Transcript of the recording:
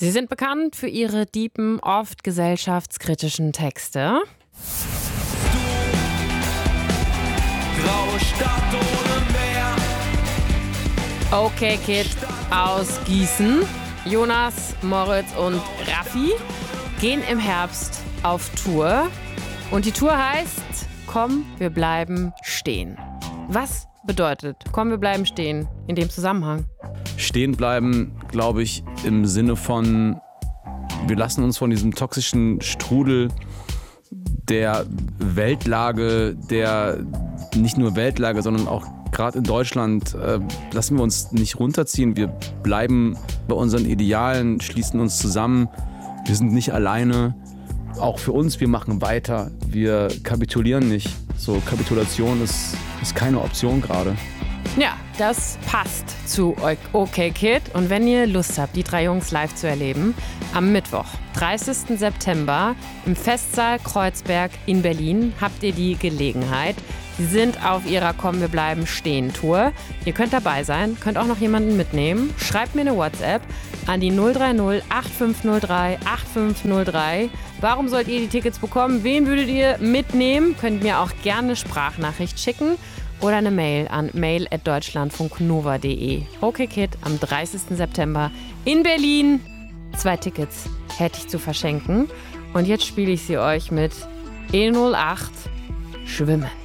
Sie sind bekannt für ihre deepen, oft gesellschaftskritischen Texte. Graue Stadt ohne Meer. Okay Kid aus Gießen. Jonas, Moritz und Raffi gehen im Herbst auf Tour. Und die Tour heißt Komm, wir bleiben stehen. Was bedeutet Komm, wir bleiben stehen in dem Zusammenhang? Stehen bleiben, glaube ich, im Sinne von, wir lassen uns von diesem toxischen Strudel der Weltlage, der nicht nur Weltlage, sondern auch gerade in Deutschland, lassen wir uns nicht runterziehen. Wir bleiben bei unseren Idealen, schließen uns zusammen. Wir sind nicht alleine. Auch für uns, wir machen weiter. Wir kapitulieren nicht. So, Kapitulation ist keine Option gerade. Ja, das passt zu Okay Kid. Und wenn ihr Lust habt, die 3 Jungs live zu erleben, am Mittwoch, 30. September im Festsaal Kreuzberg in Berlin habt ihr die Gelegenheit. Sie sind auf ihrer Komm, wir bleiben stehen Tour. Ihr könnt dabei sein, könnt auch noch jemanden mitnehmen. Schreibt mir eine WhatsApp an die 030 8503 8503. Warum sollt ihr die Tickets bekommen? Wen würdet ihr mitnehmen? Könnt mir auch gerne eine Sprachnachricht schicken oder eine Mail an mail@deutschlandfunknova.de. Okay Kid am 30. September in Berlin. 2 Tickets hätte ich zu verschenken. Und jetzt spiele ich sie euch mit E08 Schwimmen.